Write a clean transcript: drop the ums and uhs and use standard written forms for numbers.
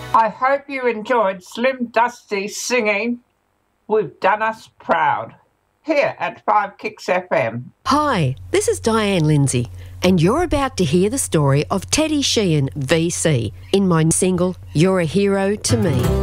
I hope you enjoyed Slim Dusty singing We've Done Us Proud here at 5 Kicks FM. Hi, this is Diane Lindsay, and you're about to hear the story of Teddy Sheehan VC in my single You're a Hero to Me.